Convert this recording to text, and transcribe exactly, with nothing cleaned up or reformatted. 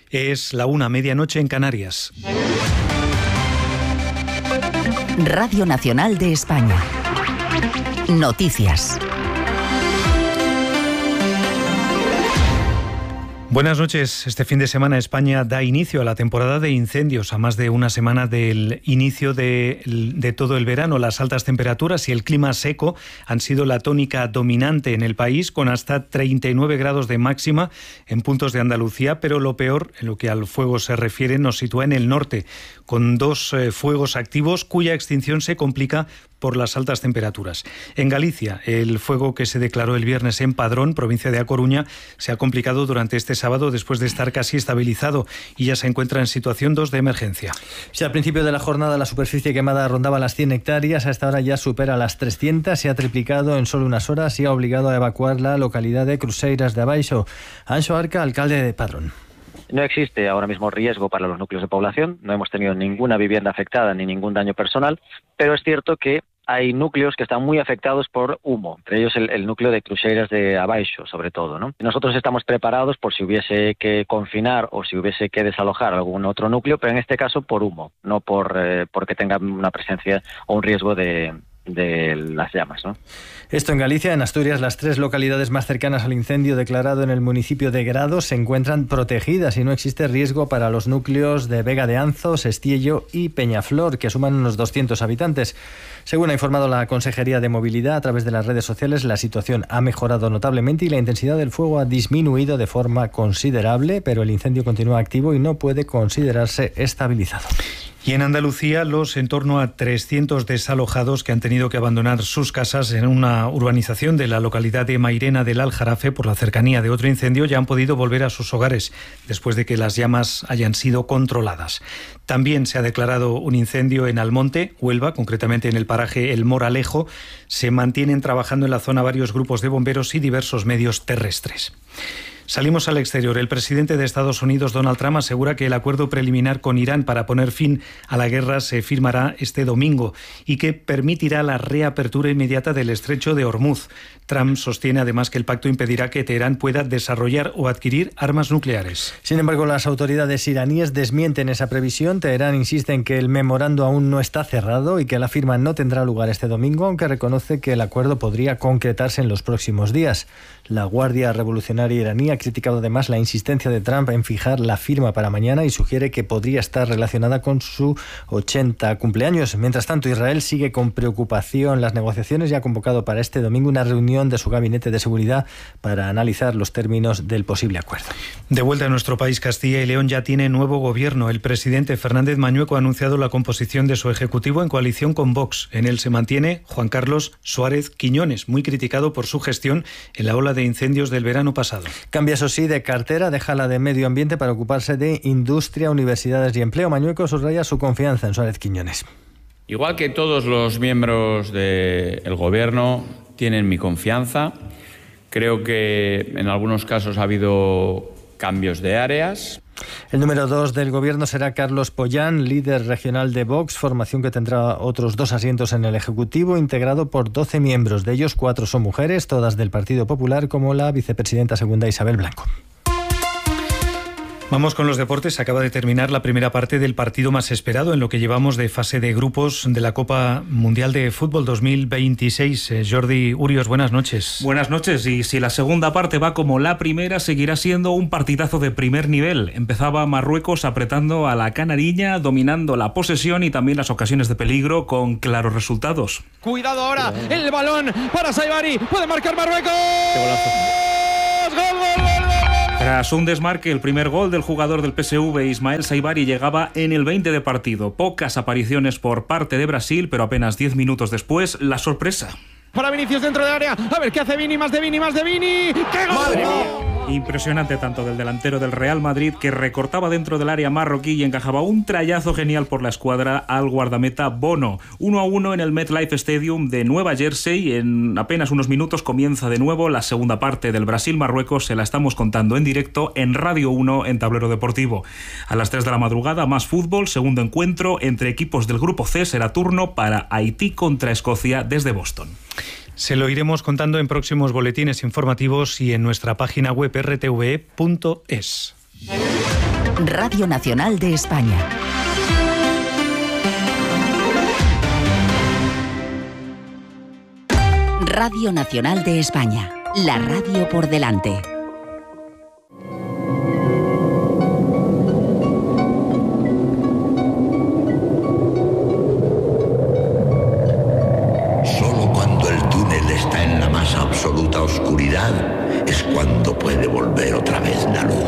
Es la una, medianoche en Canarias. Radio Nacional de España. Noticias. Buenas noches. Este fin de semana España da inicio a la temporada de incendios. A más de una semana del inicio de, de todo el verano, las altas temperaturas y el clima seco han sido la tónica dominante en el país, con hasta treinta y nueve grados de máxima en puntos de Andalucía, pero lo peor, en lo que al fuego se refiere, nos sitúa en el norte, con dos eh, fuegos activos cuya extinción se complica por las altas temperaturas. En Galicia, el fuego que se declaró el viernes en Padrón, provincia de A Coruña, se ha complicado durante este sábado después de estar casi estabilizado y ya se encuentra en situación dos de emergencia. Si al principio de la jornada la superficie quemada rondaba las cien hectáreas, a esta hora ya supera las trescientas, se ha triplicado en solo unas horas y ha obligado a evacuar la localidad de Cruceiras de Abaixo. Anxo Arca, alcalde de Padrón. No existe ahora mismo riesgo para los núcleos de población, no hemos tenido ninguna vivienda afectada ni ningún daño personal, pero es cierto que hay núcleos que están muy afectados por humo, entre ellos el, el núcleo de Cruceiras de Abaixo, sobre todo, ¿no? Nosotros estamos preparados por si hubiese que confinar o si hubiese que desalojar algún otro núcleo, pero en este caso por humo, no por eh, porque tenga una presencia o un riesgo de... de las llamas, ¿no? Esto en Galicia. En Asturias, las tres localidades más cercanas al incendio declarado en el municipio de Grado se encuentran protegidas y no existe riesgo para los núcleos de Vega de Anzo, Sestiello y Peñaflor, que suman unos doscientos habitantes. Según ha informado la Consejería de Movilidad a través de las redes sociales, la situación ha mejorado notablemente y la intensidad del fuego ha disminuido de forma considerable, pero el incendio continúa activo y no puede considerarse estabilizado. Y en Andalucía, los en torno a trescientos desalojados que han tenido que abandonar sus casas en una urbanización de la localidad de Mairena del Aljarafe por la cercanía de otro incendio ya han podido volver a sus hogares después de que las llamas hayan sido controladas. También se ha declarado un incendio en Almonte, Huelva, concretamente en el paraje El Moralejo. Se mantienen trabajando en la zona varios grupos de bomberos y diversos medios terrestres. Salimos al exterior. El presidente de Estados Unidos, Donald Trump, asegura que el acuerdo preliminar con Irán para poner fin a la guerra se firmará este domingo y que permitirá la reapertura inmediata del estrecho de Hormuz. Trump sostiene además que el pacto impedirá que Teherán pueda desarrollar o adquirir armas nucleares. Sin embargo, las autoridades iraníes desmienten esa previsión. Teherán insiste en que el memorando aún no está cerrado y que la firma no tendrá lugar este domingo, aunque reconoce que el acuerdo podría concretarse en los próximos días. La Guardia Revolucionaria iraní ha criticado además la insistencia de Trump en fijar la firma para mañana y sugiere que podría estar relacionada con su ochenta cumpleaños. Mientras tanto, Israel sigue con preocupación las negociaciones y ha convocado para este domingo una reunión de su gabinete de seguridad para analizar los términos del posible acuerdo. De vuelta a nuestro país, Castilla y León ya tiene nuevo gobierno. El presidente Fernández Mañueco ha anunciado la composición de su ejecutivo en coalición con Vox. En él se mantiene Juan Carlos Suárez Quiñones, muy criticado por su gestión en la ola de incendios del verano pasado. Cambia, eso sí, de cartera, deja la de medio ambiente para ocuparse de industria, universidades y empleo. Mañueco subraya su confianza en Suárez Quiñones. Igual que todos los miembros del gobierno tienen mi confianza, creo que en algunos casos ha habido cambios de áreas. El número dos del gobierno será Carlos Pollán, líder regional de Vox, formación que tendrá otros dos asientos en el Ejecutivo, integrado por doce miembros. De ellos, cuatro son mujeres, todas del Partido Popular, como la vicepresidenta segunda Isabel Blanco. Vamos con los deportes. Acaba de terminar la primera parte del partido más esperado en lo que llevamos de fase de grupos de la Copa Mundial de Fútbol dos mil veintiséis. Eh, Jordi Urios, buenas noches. Buenas noches. Y si la segunda parte va como la primera, seguirá siendo un partidazo de primer nivel. Empezaba Marruecos apretando a la canariña, dominando la posesión y también las ocasiones de peligro con claros resultados. Cuidado ahora, el balón para Saibari. Puede marcar Marruecos. ¡Qué golazo! ¡Gol, gol, gol! Tras un desmarque, el primer gol del jugador del P S V, Ismael Saibari, llegaba en el veinte de partido. Pocas apariciones por parte de Brasil, pero apenas diez minutos después, la sorpresa. Para Vinicius dentro del área. A ver qué hace Vini, más de Vini, más de Vini. ¡Qué gol! ¡Madre mía! Impresionante tanto del delantero del Real Madrid, que recortaba dentro del área marroquí y encajaba un trayazo genial por la escuadra al guardameta Bono. uno a uno en el MetLife Stadium de Nueva Jersey. En apenas unos minutos comienza de nuevo la segunda parte del Brasil-Marruecos. Se la estamos contando en directo en Radio uno en Tablero Deportivo. A las tres de la madrugada, más fútbol. Segundo encuentro entre equipos del Grupo C. Será turno para Haití contra Escocia desde Boston. Se lo iremos contando en próximos boletines informativos y en nuestra página web r t v e punto es. Radio Nacional de España. Radio Nacional de España. La radio por delante. Solo cuando el túnel está en la más absoluta oscuridad es cuando puede volver otra vez la luz.